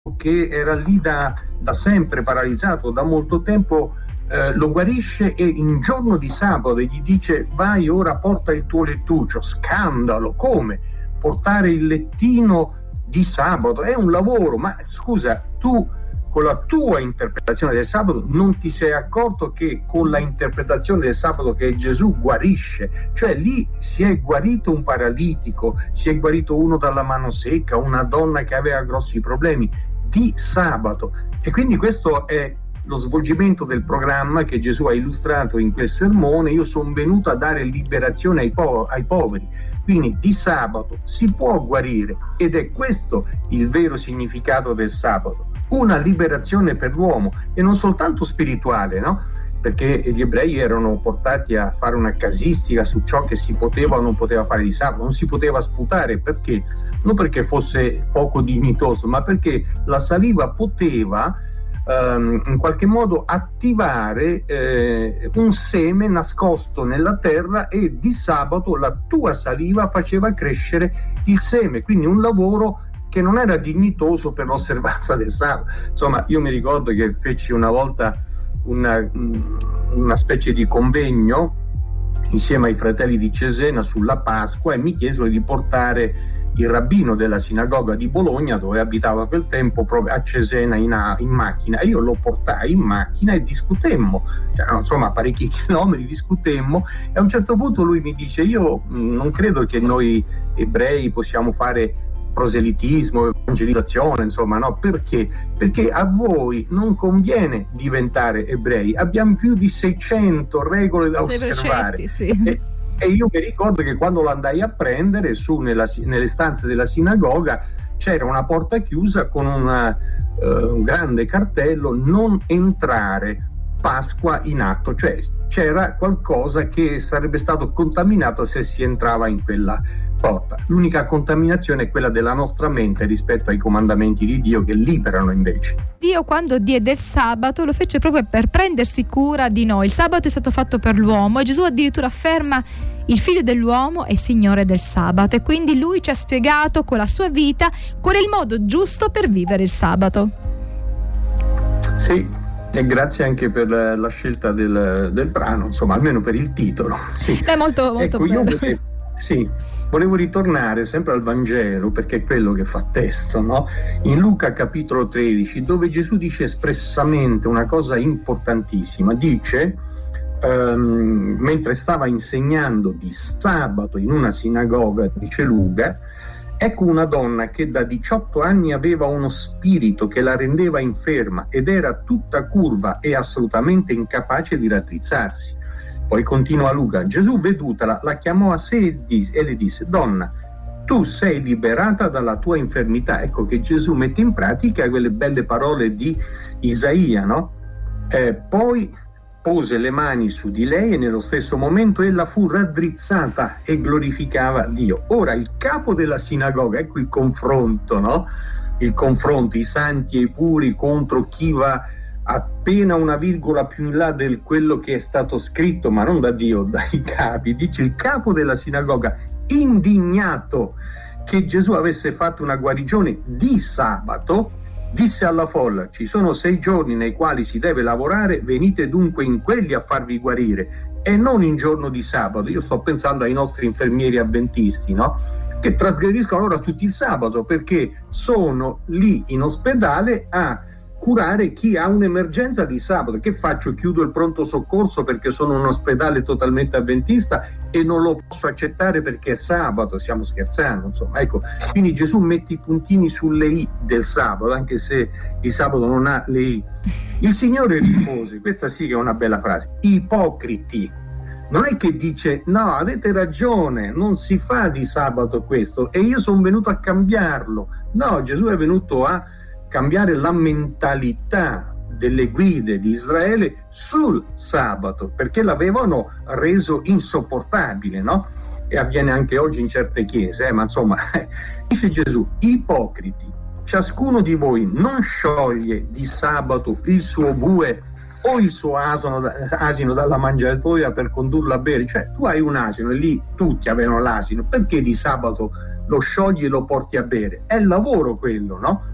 che era lì da sempre paralizzato da molto tempo, lo guarisce, e in giorno di sabato gli dice: vai ora, porta il tuo lettuccio. Scandalo! Come portare il lettino di sabato? È un lavoro. Ma scusa, tu con la tua interpretazione del sabato non ti sei accorto che con la interpretazione del sabato che Gesù guarisce, cioè lì si è guarito un paralitico, si è guarito uno dalla mano secca, una donna che aveva grossi problemi di sabato. E quindi questo è lo svolgimento del programma che Gesù ha illustrato in quel sermone: io sono venuto a dare liberazione ai poveri. Quindi di sabato si può guarire, ed è questo il vero significato del sabato, una liberazione per l'uomo, e non soltanto spirituale, no? Perché gli ebrei erano portati a fare una casistica su ciò che si poteva o non poteva fare di sabato. Non si poteva sputare, perché? Non perché fosse poco dignitoso, ma perché la saliva poteva in qualche modo attivare un seme nascosto nella terra, e di sabato la tua saliva faceva crescere il seme. Quindi un lavoro che non era dignitoso per l'osservanza del sabato. Insomma, io mi ricordo che feci una volta una specie di convegno insieme ai fratelli di Cesena sulla Pasqua, e mi chiesero di portare il rabbino della sinagoga di Bologna, dove abitava a quel tempo, proprio a Cesena in macchina, e io lo portai in macchina e discutemmo, insomma parecchi chilometri discutemmo, e a un certo punto lui mi dice: io non credo che noi ebrei possiamo fare proselitismo, evangelizzazione, insomma, no? Perché? Perché a voi non conviene diventare ebrei, abbiamo più di 600 regole da osservare. Precetti, sì. E io mi ricordo che quando lo andai a prendere su nelle stanze della sinagoga c'era una porta chiusa con un grande cartello: non entrare, Pasqua in atto. Cioè c'era qualcosa che sarebbe stato contaminato se si entrava in quella porta. L'unica contaminazione è quella della nostra mente rispetto ai comandamenti di Dio, che liberano invece. Dio, quando diede il sabato, lo fece proprio per prendersi cura di noi. Il sabato è stato fatto per l'uomo, e Gesù addirittura afferma: il figlio dell'uomo è signore del sabato, e quindi lui ci ha spiegato con la sua vita qual è il modo giusto per vivere il sabato. Sì, e grazie anche per la scelta del brano, insomma, almeno per il titolo. Sì. È molto ecco, bello. Volevo ritornare sempre al Vangelo, perché è quello che fa testo, no? In Luca capitolo 13, dove Gesù dice espressamente una cosa importantissima. Dice, mentre stava insegnando di sabato in una sinagoga, dice Luca: ecco una donna che da 18 anni aveva uno spirito che la rendeva inferma, ed era tutta curva e assolutamente incapace di raddrizzarsi. Poi continua Luca: Gesù, vedutala, la chiamò a sé e le disse: donna, tu sei liberata dalla tua infermità. Ecco che Gesù mette in pratica quelle belle parole di Isaia, no? Poi pose le mani su di lei, e nello stesso momento ella fu raddrizzata e glorificava Dio. Ora il capo della sinagoga, ecco il confronto, no? Il confronto, i santi e i puri contro chi va appena una virgola più in là del quello che è stato scritto, ma non da Dio, dai capi. Dice il capo della sinagoga, indignato che Gesù avesse fatto una guarigione di sabato, disse alla folla: ci sono 6 giorni nei quali si deve lavorare, venite dunque in quelli a farvi guarire, e non in giorno di sabato. Io sto pensando ai nostri infermieri avventisti, no? Che trasgrediscono allora tutto il sabato, perché sono lì in ospedale a curare chi ha un'emergenza di sabato. Che faccio? Chiudo il pronto soccorso perché sono un ospedale totalmente avventista e non lo posso accettare perché è sabato? Stiamo scherzando, insomma. Ecco, quindi Gesù mette i puntini sulle i del sabato, anche se il sabato non ha le i. Il Signore rispose, questa sì che è una bella frase: ipocriti. Non è che dice no, avete ragione, non si fa di sabato questo e io sono venuto a cambiarlo. No, Gesù è venuto a cambiare la mentalità delle guide di Israele sul sabato, perché l'avevano reso insopportabile, no? E avviene anche oggi in certe chiese, ma insomma, dice Gesù: ipocriti, ciascuno di voi non scioglie di sabato il suo bue o il suo asino dalla mangiatoia per condurlo a bere. Cioè, tu hai un asino e lì tutti avevano l'asino, perché di sabato lo sciogli e lo porti a bere? È lavoro quello, no?